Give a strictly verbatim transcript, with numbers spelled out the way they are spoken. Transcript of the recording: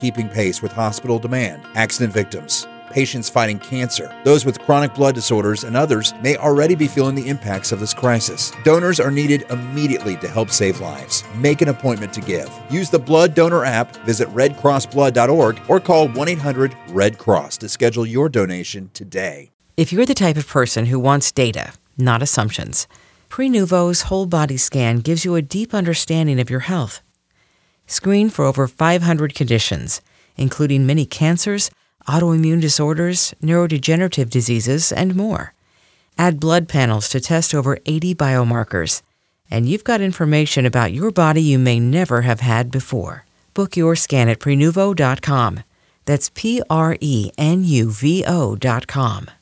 keeping pace with hospital demand, accident victims, patients fighting cancer, those with chronic blood disorders, and others may already be feeling the impacts of this crisis. Donors are needed immediately to help save lives. Make an appointment to give. Use the Blood Donor app, visit red cross blood dot org, or call one eight hundred red cross to schedule your donation today. If you're the type of person who wants data, not assumptions, Prenuvo's whole body scan gives you a deep understanding of your health. Screen for over five hundred conditions, including many cancers, autoimmune disorders, neurodegenerative diseases, and more. Add blood panels to test over eighty biomarkers, and you've got information about your body you may never have had before. Book your scan at prenuvo dot com. That's P R E N U V O dot com.